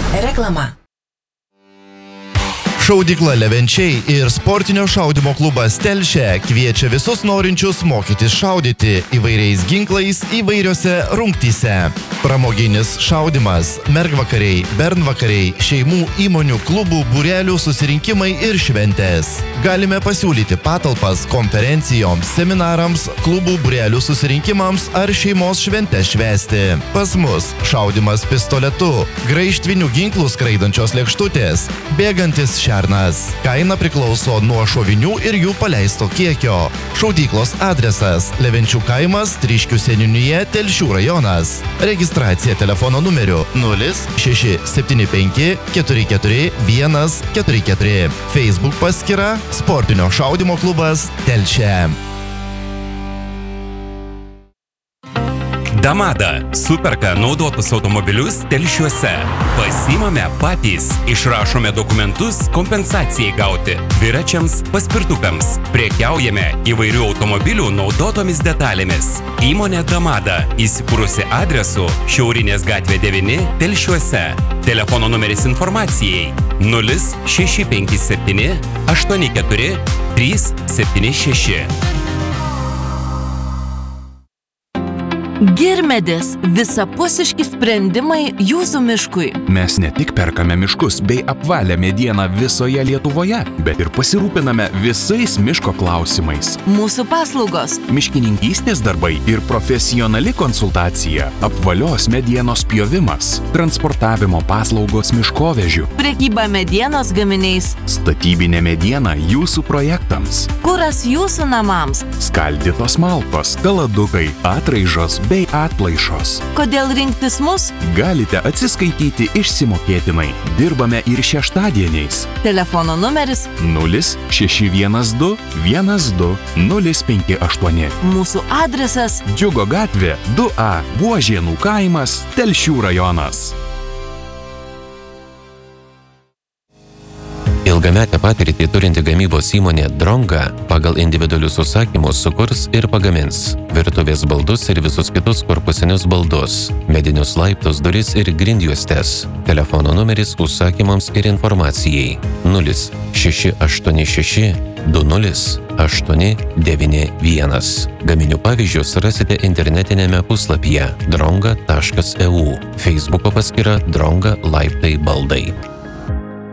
Reklama. Šaudykla Levenčiai ir sportinio šaudymo klubas Telšė kviečia visus norinčius mokytis šaudyti įvairiais ginklais įvairiose rungtyse. Pramoginis šaudymas, mergvakariai, bernvakariai, šeimų, įmonių, klubų, būrelių susirinkimai ir šventės. Galime pasiūlyti patalpas konferencijoms, seminarams, klubų, būrelių susirinkimams ar šeimos šventės švęsti. Pas mus šaudymas pistoletu, graižtvinių ginklų skraidančios lėkštutės, bėgantis šernas. Kaina priklauso nuo šovinių ir jų paleisto kiekio. Šaudyklos adresas – Levenčių kaimas, Tryškių seniūnija, Telšių rajonas. Registracija telefono numeriu 0675 44 144. Facebook paskyra Sportinio šaudymo klubas Telšė. Damada superka naudotus automobilius Telšiuose. Pasiimame patys, išrašome dokumentus kompensacijai gauti dviračiams, paspirtukams. Prekiaujame įvairių automobilių naudotomis detalėmis. Įmonė Damada įsikūrusi adresu Šiaurinės gatvė 9 Telšiuose. Telefono numeris informacijai 0657 84 376. Girmedis – visapusiški sprendimai jūsų miškui. Mes ne tik perkame miškus bei apvalę medieną visoje Lietuvoje, bet ir pasirūpiname visais miško klausimais. Mūsų paslaugos – miškininkystės darbai ir profesionali konsultacija, apvalios medienos pjovimas, transportavimo paslaugos miškovežių, prekyba medienos gaminiais, statybinė mediena jūsų projektams, kuras jūsų namams, skaldytos malkos, kaladukai, atraižos bei atplaišos. Kodėl rinktis mus? Galite atsiskaityti išsimokėtinai. Dirbame ir šeštadieniais. Telefono numeris 0612 12058. Mūsų adresas Džiugo gatvė 2A, Buožėnų kaimas, Telšių rajonas. Ilgametę patirtį turinti gamybos įmonė Dronga pagal individualius užsakymus sukurs ir pagamins virtuvės baldus ir visus kitus korpusinius baldus, medinius laiptus, duris ir grindjuostes. Telefono numeris užsakymams ir informacijai 0686 20 891. Gaminių pavyzdžius rasite internetinėme puslapyje dronga.eu. Facebooko paskyra Dronga laiptai baldai.